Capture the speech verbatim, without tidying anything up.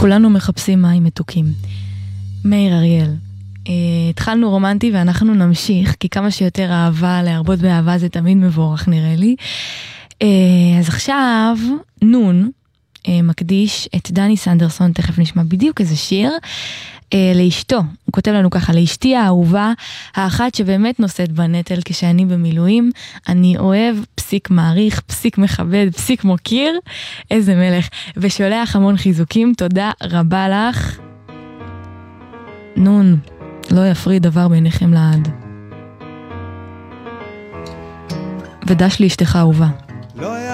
כולנו מחפשים מים מתוקים. מאיר אריאל. Uh, התחלנו רומנטי ואנחנו נמשיך, כי כמה שיותר אהבה, להרבות באהבה זה תמיד מבורך נראה לי. Uh, אז עכשיו נון uh, מקדיש את דני סנדרסון, תכף נשמע בדיוק איזה שיר, uh, לאשתו. הוא כותב לנו ככה: לאשתי האהובה, האחת שבאמת נושאת בנטל כשאני במילואים, אני אוהב, פסיק מעריך, פסיק מכבד, פסיק מוקיר, איזה מלך, ושולח המון חיזוקים, תודה רבה לך. נון, לא יפריד דבר ביניכם לעד. ודש לי אשתך אהובה.